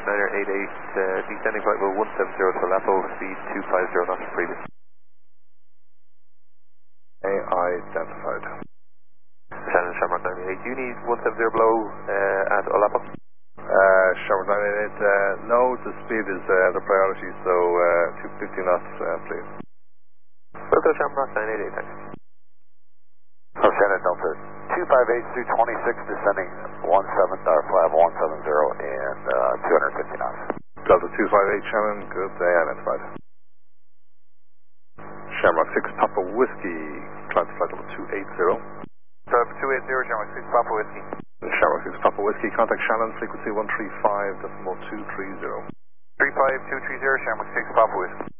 Niner 88, descending flight level 170 to Aleppo, speed 250 knots previous. AI identified. Shannon Shamrock 98, do you need 170 below at Aleppo? Shamrock 98, no, the speed is the priority, so 250 knots, please. Delta Shamrock 98, thanks. So Shannon Delta 258 through 26, descending 17, or flat 170 and 250 knots. Delta 258 Shannon, good, identified. Shamrock 6 Papa Whiskey, climb to flight level 280. So 280 Shamrock 6 Papa Whiskey. Shamrock 6 Papa Whiskey, contact Shannon, frequency 135.230. 35230 Shamrock 6 Papa Whiskey.